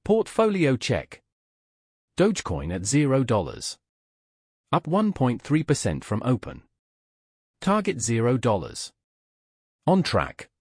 Portfolio check. Dogecoin at $0. Up 1.3% from open. Target $0. On track.